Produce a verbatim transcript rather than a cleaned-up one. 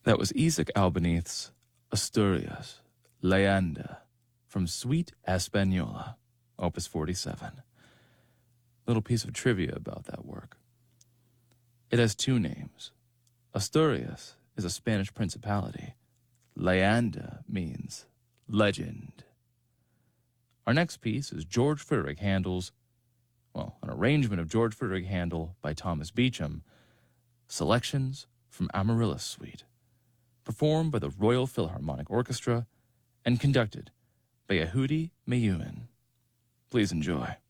That was Isaac Albeniz' Asturias, Leander, from Suite Española, Opus forty-seven. Little piece of trivia about that work. It has two names. Asturias is a Spanish principality. Leander means legend. Our next piece is George Frideric Handel's, well, an arrangement of George Frideric Handel by Thomas Beecham, Selections from Amaryllis Suite, performed by the Royal Philharmonic Orchestra and conducted by Yehudi Menuhin. Please enjoy.